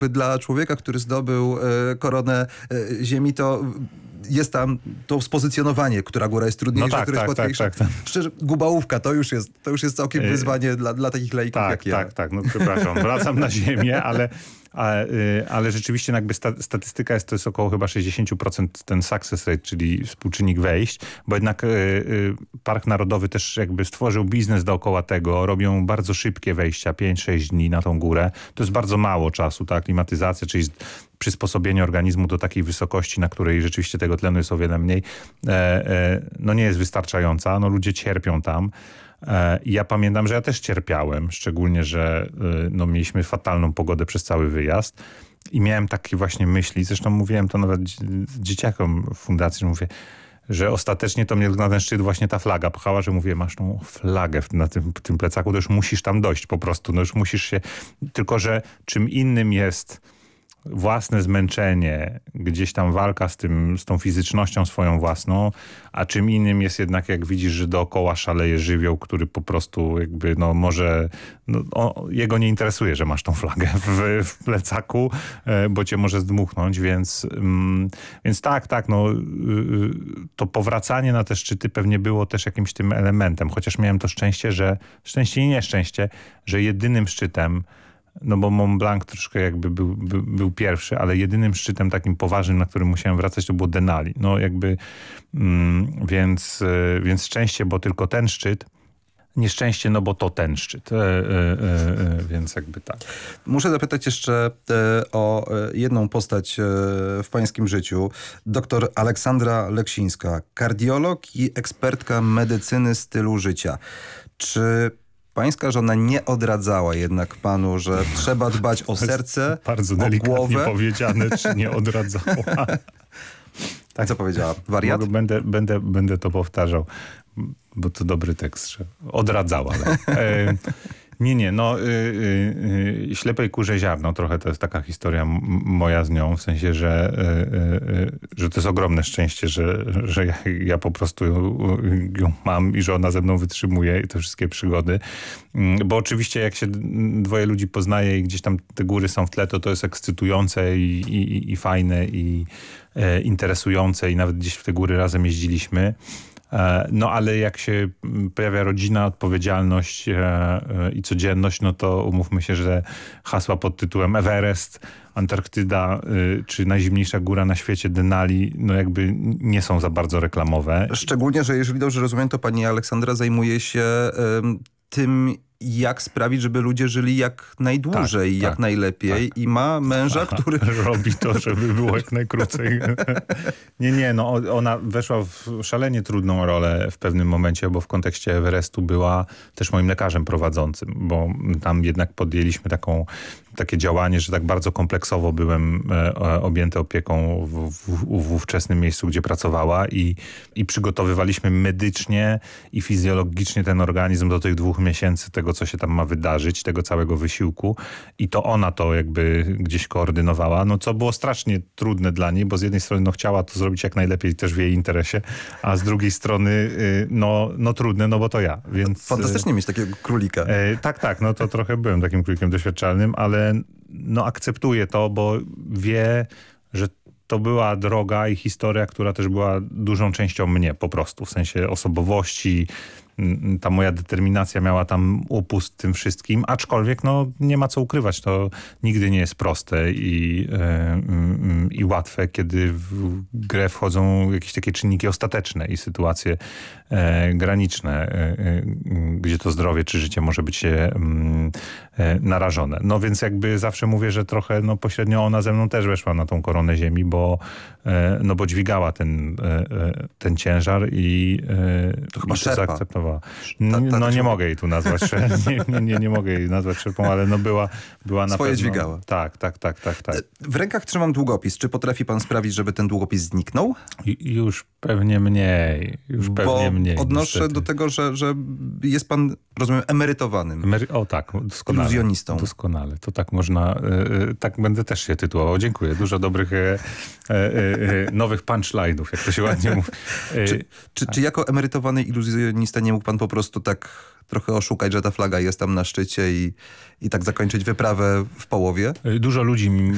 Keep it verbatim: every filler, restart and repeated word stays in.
Dla człowieka, który zdobył e, koronę e, ziemi, to jest tam to spozycjonowanie, która góra jest trudniejsza, No tak, która jest tak, łatwiejsza. tak, tak, tak. Szczerze, Gubałówka to już jest, to już jest całkiem wyzwanie dla, dla takich laików tak, jak ja. Tak, tak, no przepraszam, wracam na ziemię, ale, ale, ale rzeczywiście jakby sta, statystyka jest, to jest około chyba sześćdziesiąt procent ten success rate, czyli współczynnik wejść, bo jednak y, y, Park Narodowy też jakby stworzył biznes dookoła tego, robią bardzo szybkie wejścia, pięć sześć dni na tą górę. To jest bardzo mało czasu, ta aklimatyzacja, czyli przysposobienie organizmu do takiej wysokości, na której rzeczywiście tego tlenu jest o wiele mniej, e, e, no nie jest wystarczająca. No ludzie cierpią tam. E, ja pamiętam, że ja też cierpiałem, szczególnie, że e, no, mieliśmy fatalną pogodę przez cały wyjazd i miałem takie właśnie myśli, zresztą mówiłem to nawet dzieciakom w fundacji, że mówię, że ostatecznie to mnie na ten szczyt właśnie ta flaga pchała, że mówię, masz tą flagę na tym, tym plecaku, to już musisz tam dojść po prostu, no już musisz się, tylko że czym innym jest własne zmęczenie, gdzieś tam walka z tym, z tą fizycznością swoją własną, a czym innym jest jednak, jak widzisz, że dookoła szaleje żywioł, który po prostu jakby, no może, no, o, jego nie interesuje, że masz tą flagę w, w plecaku, bo cię może zdmuchnąć, więc, mm, więc tak, tak, no to powracanie na te szczyty pewnie było też jakimś tym elementem, chociaż miałem to szczęście, że, szczęście i nieszczęście, że jedynym szczytem, no bo Mont Blanc troszkę jakby był, był, był pierwszy, ale jedynym szczytem takim poważnym, na którym musiałem wracać, to było Denali. No jakby, mm, więc, y, więc szczęście, bo tylko ten szczyt. Nieszczęście, no bo to ten szczyt. E, e, e, więc jakby tak. Muszę zapytać jeszcze e, o jedną postać e, w pańskim życiu. Doktor Aleksandra Leksińska, kardiolog i ekspertka medycyny stylu życia. Czy pańska żona nie odradzała jednak panu, że trzeba dbać o serce, bardzo o delikatnie głowę? powiedziane, czy nie odradzała. Tak. Co powiedziała? Wariat? Mogę, będę, będę, będę to powtarzał, bo to dobry tekst. Że odradzała. E, nie, nie, no y, y, y, ślepej kurze ziarno, trochę to jest taka historia m- moja z nią, w sensie, że, y, y, że to jest ogromne szczęście, że, że ja, ja po prostu ją, ją mam i że ona ze mną wytrzymuje i te wszystkie przygody. Y, bo oczywiście jak się dwoje ludzi poznaje i gdzieś tam te góry są w tle, to to jest ekscytujące i, i, i fajne i y, interesujące i nawet gdzieś w te góry razem jeździliśmy. No ale jak się pojawia rodzina, odpowiedzialność e, e, i codzienność, no to umówmy się, że hasła pod tytułem Everest, Antarktyda y, czy najzimniejsza góra na świecie Denali, no jakby nie są za bardzo reklamowe. Szczególnie, że jeżeli dobrze rozumiem, to pani Aleksandra zajmuje się y, tym, jak sprawić, żeby ludzie żyli jak najdłużej, tak, jak tak, najlepiej tak. i ma męża, Aha, który... robi to, żeby było jak najkrócej. nie, nie, no ona weszła w szalenie trudną rolę w pewnym momencie, bo w kontekście Everestu była też moim lekarzem prowadzącym, bo tam jednak podjęliśmy taką, takie działanie, że tak bardzo kompleksowo byłem e, objęty opieką w, w, w ówczesnym miejscu, gdzie pracowała i, i przygotowywaliśmy medycznie i fizjologicznie ten organizm do tych dwóch miesięcy tego, co się tam ma wydarzyć, tego całego wysiłku i to ona to jakby gdzieś koordynowała, no co było strasznie trudne dla niej, bo z jednej strony no chciała to zrobić jak najlepiej też w jej interesie, a z drugiej strony no, no trudne, no bo to ja. Więc, fantastycznie mieć takiego królika. E, tak, tak, no to trochę byłem takim królikiem doświadczalnym, ale no akceptuję to, bo wie, że to była droga i historia, która też była dużą częścią mnie po prostu, w sensie osobowości. Ta moja determinacja miała tam upust tym wszystkim, aczkolwiek no nie ma co ukrywać, to nigdy nie jest proste i, yy, i łatwe, kiedy w grę wchodzą jakieś takie czynniki ostateczne i sytuacje yy, graniczne, yy, gdzie to zdrowie czy życie może być yy, yy, narażone. No więc jakby zawsze mówię, że trochę no pośrednio ona ze mną też weszła na tą koronę ziemi, bo, yy, no bo dźwigała ten, yy, ten ciężar i, yy, to chyba i szerpa. zaakceptowała. Ta, ta, no ta nie mogę jej tu nazwać, nie, nie, nie, nie mogę jej nazwać szerpą, ale no była, była na Swoje pewno... dźwigała. Tak, tak, tak, tak, tak. W rękach trzymam długopis. Czy potrafi pan sprawić, żeby ten długopis zniknął? I, już pewnie mniej. Już pewnie Bo mniej. odnoszę niestety. do tego, że, że jest pan, rozumiem, emerytowanym. Emery- o tak, doskonale. Iluzjonistą. Doskonale. To tak można, y, tak będę też się tytułował. Dziękuję. Dużo dobrych, y, y, y, nowych punchline'ów, jak to się ładnie mówi. Y, Czy, czy, czy jako emerytowany iluzjonista nie mógł pan po prostu tak trochę oszukać, że ta flaga jest tam na szczycie i, i tak zakończyć wyprawę w połowie? Dużo ludzi mi